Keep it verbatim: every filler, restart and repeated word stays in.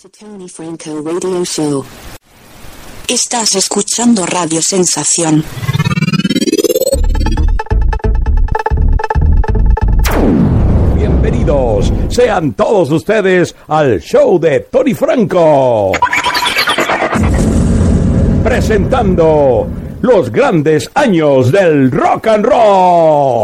to Tony Franco Radio Show. Estás escuchando Radio Sensación. Bienvenidos sean todos ustedes al show de Tony Franco. Presentando los grandes años del rock and roll.